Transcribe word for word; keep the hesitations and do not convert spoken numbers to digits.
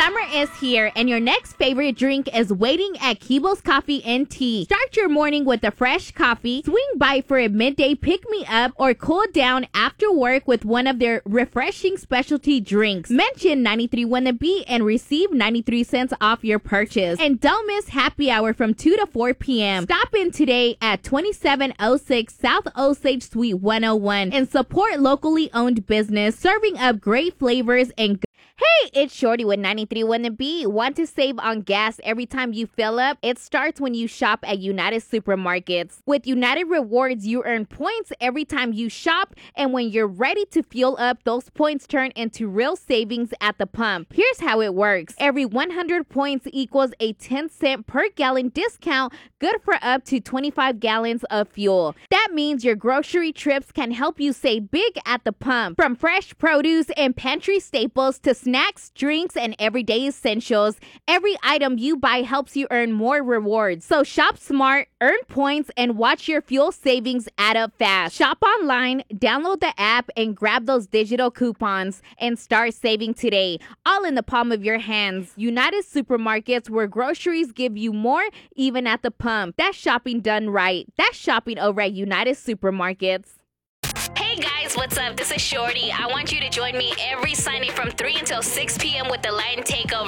Summer is here, and your next favorite drink is waiting at Kibo's Coffee and Tea. Start your morning with a fresh coffee, swing by for a midday pick-me-up, or cool down after work with one of their refreshing specialty drinks. Mention ninety-three point one The Beat and receive ninety-three cents off your purchase. And don't miss happy hour from two to four p.m. Stop in today at twenty-seven oh six South Osage Suite one oh one and support locally owned business, serving up great flavors and Hey, it's Shorty with ninety-three point one The Beat. Want to save on gas every time you fill up? It starts when you shop at United Supermarkets. With United Rewards, you earn points every time you shop, and when you're ready to fuel up, those points turn into real savings at the pump. Here's how it works. Every one hundred points equals a ten cent per gallon discount, good for up to twenty-five gallons of fuel. That means your grocery trips can help you save big at the pump. From fresh produce and pantry staples to snacks, drinks, and everyday essentials, every item you buy helps you earn more rewards. So shop smart, earn points, and watch your fuel savings add up fast. Shop online, download the app, and grab those digital coupons and start saving today. All in the palm of your hands. United Supermarkets, where groceries give you more, even at the pump. That's shopping done right. That's shopping over at United Supermarkets. Hey guys, what's up? This is Shorty. I want you to join me every Sunday from three until six p.m. with the Latin Takeover.